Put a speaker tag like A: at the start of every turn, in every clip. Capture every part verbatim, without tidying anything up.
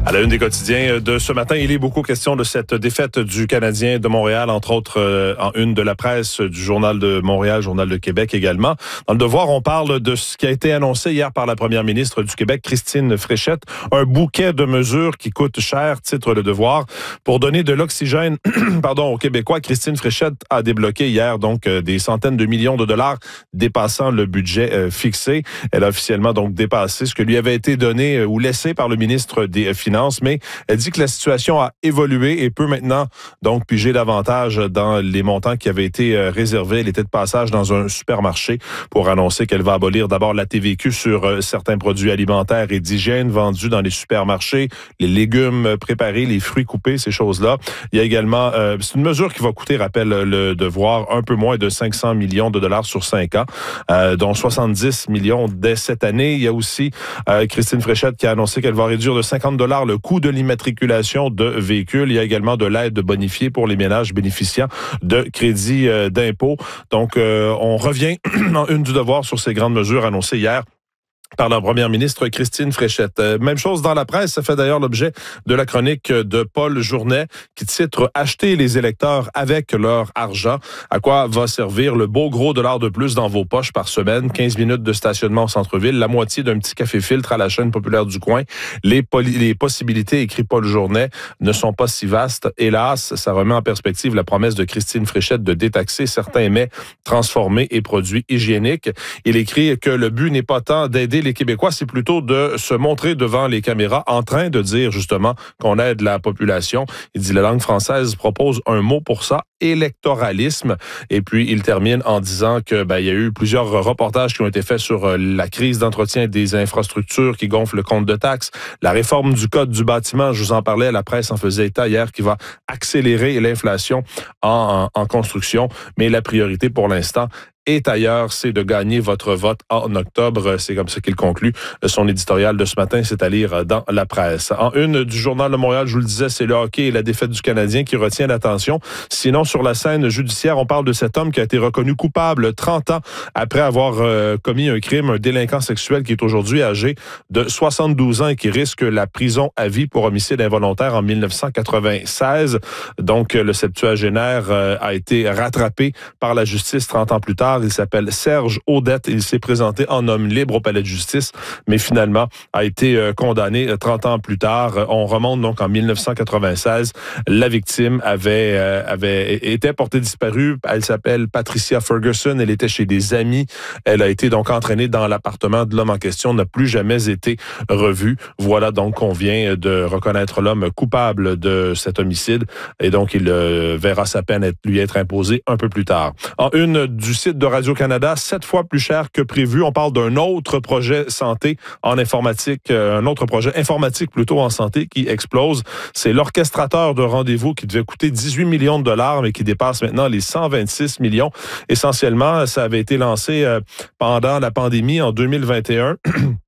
A: À la une des quotidiens de ce matin, il est beaucoup question de cette défaite du Canadien de Montréal, entre autres euh, en une de la presse, du Journal de Montréal, Journal de Québec également. Dans le Devoir, on parle de ce qui a été annoncé hier par la première ministre du Québec, Christine Fréchette. Un bouquet de mesures qui coûte cher, titre Le Devoir. Pour donner de l'oxygène pardon, aux Québécois, Christine Fréchette a débloqué hier donc euh, des centaines de millions de dollars dépassant le budget euh, fixé. Elle a officiellement donc dépassé ce que lui avait été donné euh, ou laissé par le ministre des Finances. Mais elle dit que la situation a évolué et peut maintenant donc piger davantage dans les montants qui avaient été réservés. Elle était de passage dans un supermarché pour annoncer qu'elle va abolir d'abord la T V Q sur certains produits alimentaires et d'hygiène vendus dans les supermarchés, les légumes préparés, les fruits coupés, ces choses-là. Il y a également, euh, c'est une mesure qui va coûter, rappelle Le Devoir, un peu moins de cinq cents millions de dollars sur cinq ans, euh, dont soixante-dix millions dès cette année. Il y a aussi euh, Christine Fréchette qui a annoncé qu'elle va réduire de cinquante dollars le coût de l'immatriculation de véhicules. Il y a également de l'aide bonifiée pour les ménages bénéficiant de crédits euh, d'impôt. Donc, euh, on revient en une du Devoir sur ces grandes mesures annoncées hier par la première ministre Christine Fréchette. Euh, même chose dans la presse, ça fait d'ailleurs l'objet de la chronique de Paul Journet qui titre « Acheter les électeurs avec leur argent ». À quoi va servir le beau gros dollar de plus dans vos poches par semaine? quinze minutes de stationnement au centre-ville, la moitié d'un petit café-filtre à la chaîne populaire du coin. Les, poli- les possibilités, écrit Paul Journet, ne sont pas si vastes. Hélas, ça remet en perspective la promesse de Christine Fréchette de détaxer certains mets transformés et produits hygiéniques. Il écrit que le but n'est pas tant d'aider les Québécois, c'est plutôt de se montrer devant les caméras en train de dire justement qu'on aide la population. Il dit la langue française propose un mot pour ça, électoralisme. Et puis il termine en disant que ben, il y a eu plusieurs reportages qui ont été faits sur la crise d'entretien des infrastructures qui gonfle le compte de taxes, la réforme du code du bâtiment, je vous en parlais, la presse en faisait état hier, qui va accélérer l'inflation en, en, en construction. Mais la priorité pour l'instant est ailleurs, c'est de gagner votre vote en octobre. C'est comme ça qu'il conclut son éditorial de ce matin, c'est à lire dans la presse. En une du Journal de Montréal, je vous le disais, c'est le hockey et la défaite du Canadien qui retient l'attention. Sinon, sur la scène judiciaire, on parle de cet homme qui a été reconnu coupable trente ans après avoir euh, commis un crime, un délinquant sexuel qui est aujourd'hui âgé de soixante-douze ans et qui risque la prison à vie pour homicide involontaire en dix-neuf cent quatre-vingt-seize. Donc, le septuagénaire euh, a été rattrapé par la justice trente ans plus tard. Il s'appelle Serge Audette. Il s'est présenté en homme libre au palais de justice, mais finalement a été euh, condamné trente ans plus tard. On remonte donc en dix-neuf cent quatre-vingt-seize. La victime avait, euh, avait été portée disparue. Elle s'appelle Patricia Ferguson. Elle était chez des amis. Elle a été donc entraînée dans l'appartement de l'homme en question, n'a plus jamais été revue. Voilà donc qu'on vient de reconnaître l'homme coupable de cet homicide et donc il euh, verra sa peine être, lui être imposée un peu plus tard. En une du site de Radio-Canada, sept fois plus cher que prévu. On parle d'un autre projet santé en informatique, euh, un autre projet informatique plutôt en santé qui explose. C'est l'orchestrateur de rendez-vous qui devait coûter dix-huit millions de dollars, mais qui dépasse maintenant les cent vingt-six millions. Essentiellement, ça avait été lancé euh, pendant la pandémie en deux mille vingt et un.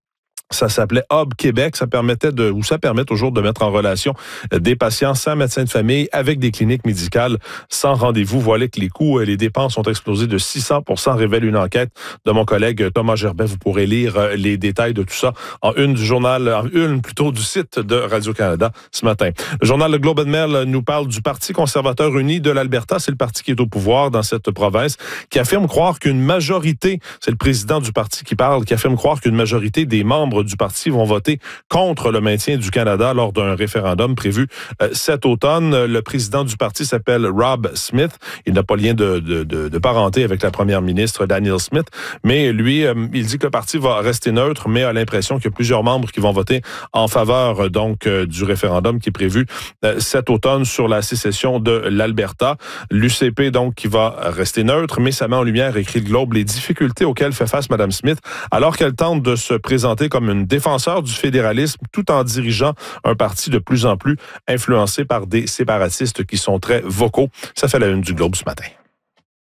A: Ça s'appelait Hub Québec. Ça permettait de, ou ça permet toujours de mettre en relation des patients sans médecin de famille avec des cliniques médicales sans rendez-vous. Voilà que les coûts et les dépenses ont explosé de six cents pour cent, révèle une enquête de mon collègue Thomas Gerbet. Vous pourrez lire les détails de tout ça en une du journal, en une plutôt du site de Radio-Canada ce matin. Le journal Le Globe and Mail nous parle du Parti conservateur uni de l'Alberta. C'est le parti qui est au pouvoir dans cette province, qui affirme croire qu'une majorité, c'est le président du parti qui parle, qui affirme croire qu'une majorité des membres du parti vont voter contre le maintien du Canada lors d'un référendum prévu euh, cet automne. Le président du parti s'appelle Rob Smith. Il n'a pas lien de, de, de, de parenté avec la première ministre Danielle Smith, mais lui, euh, il dit que le parti va rester neutre, mais a l'impression qu'il y a plusieurs membres qui vont voter en faveur donc euh, du référendum qui est prévu euh, cet automne sur la sécession de l'Alberta. L'U C P donc qui va rester neutre, mais ça met en lumière, écrit le Globe, les difficultés auxquelles fait face Mme Smith alors qu'elle tente de se présenter comme une défenseur du fédéralisme tout en dirigeant un parti de plus en plus influencé par des séparatistes qui sont très vocaux. Ça fait la une du Globe ce matin.